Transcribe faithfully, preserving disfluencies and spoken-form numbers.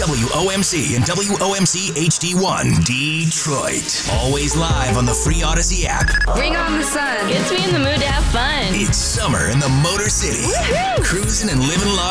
W O M C and W O M C H D one, Detroit. Always live on the free Odyssey app. Bring on the sun. Gets me in the mood to have fun. It's summer in the Motor City. Woohoo! Cruising and living large.